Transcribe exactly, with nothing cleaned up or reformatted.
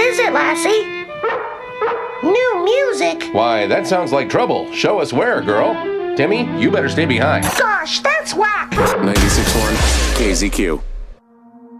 is it, Lassie? New music? Why, that sounds like trouble. Show us where, girl. Timmy, you better stay behind. Gosh, that's whack. ninety-six point one K Z Q.